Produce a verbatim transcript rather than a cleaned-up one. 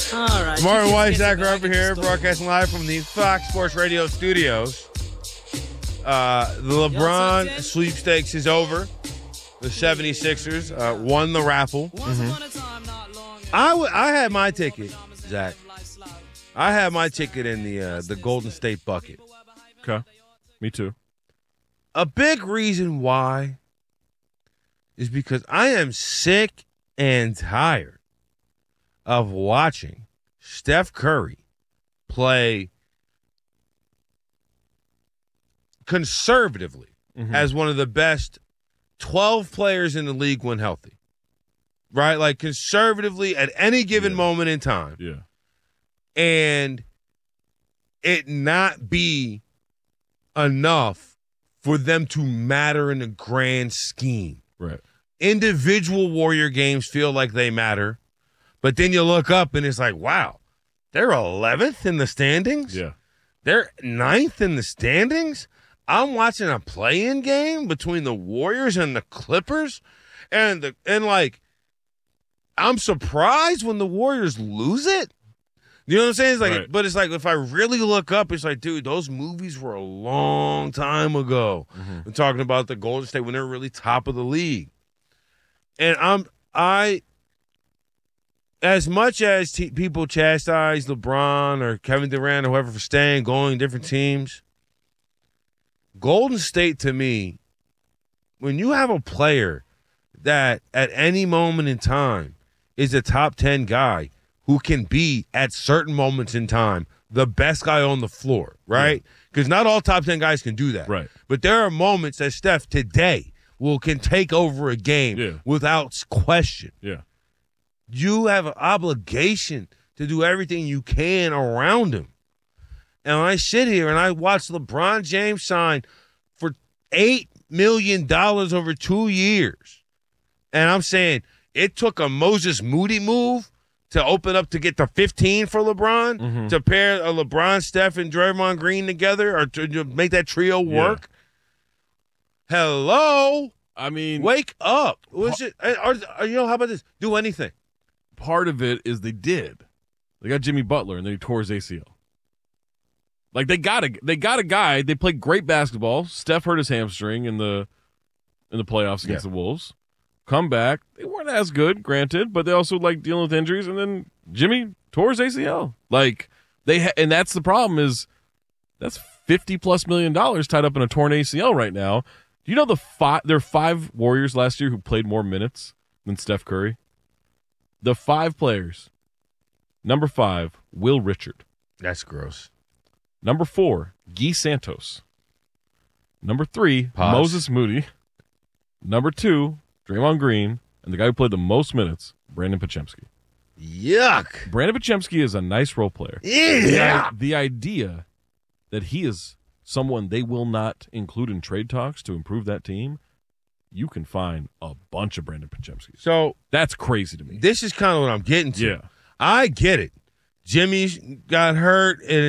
All right. Martin Weissacker over here, broadcasting live from the Fox Sports Radio studios. Uh, the LeBron sweepstakes is over. The seventy-sixers uh, won the raffle. Mm-hmm. I, w- I had my ticket, Zach. I had my ticket in the uh, the Golden State bucket. Okay. Me too. A big reason why is because I am sick and tired of watching Steph Curry play conservatively mm-hmm. as one of the best twelve players in the league when healthy. Right? Like conservatively at any given yeah. moment in time. Yeah. And it not be enough for them to matter in the grand scheme. Right. Individual Warrior games feel like they matter, but then you look up and it's like, wow, they're eleventh in the standings? Yeah. They're ninth in the standings? I'm watching a play-in game between the Warriors and the Clippers, and the and like, I'm surprised when the Warriors lose it. You know what I'm saying? It's like, right. But it's like if I really look up, it's like, dude, those movies were a long time ago. Mm-hmm. I'm talking about the Golden State when they were really top of the league, and I'm I. As much as t- people chastise LeBron or Kevin Durant or whoever for staying, going different teams, Golden State to me, when you have a player that at any moment in time is a top ten guy who can be at certain moments in time the best guy on the floor, right? Because yeah. not all top ten guys can do that. Right. But there are moments that Steph today will can take over a game yeah. without question. Yeah. You have an obligation to do everything you can around him. And when I sit here and I watch LeBron James sign for eight million dollars over two years, and I'm saying it took a Moses Moody move to open up to get to fifteen for LeBron, mm-hmm. to pair a LeBron, Steph, and Draymond Green together, or to make that trio work. Yeah. Hello? I mean, wake up. Was it, or, or, you know, how about this? Do anything. Part of it is they did. They got Jimmy Butler, and then he tore his A C L. Like, they got a they got a guy. They played great basketball. Steph hurt his hamstring in the in the playoffs against yeah. the Wolves. Come back. They weren't as good, granted, but they also like dealing with injuries. And then Jimmy tore his A C L. Like they ha- and that's the problem is that's fifty plus million dollars tied up in a torn A C L right now. Do you know the five? There are five Warriors last year who played more minutes than Steph Curry. The five players. Number five, Will Richard. That's gross. Number four, Guy Santos. Number three, Pause. Moses Moody. Number two, Draymond Green. And the guy who played the most minutes, Brandon Podziemski. Yuck. Brandon Podziemski is a nice role player. Yeah. The, the idea that he is someone they will not include in trade talks to improve that team, you can find a bunch of Brandon Podziemski. So that's crazy to me. This is kind of what I'm getting to. Yeah. I get it. Jimmy got hurt and